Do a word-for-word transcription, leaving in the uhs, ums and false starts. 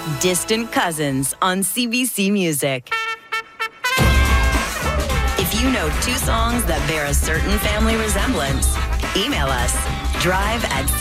Distant Cousins on C B C Music. If you know two songs that bear a certain family resemblance, email us, drive at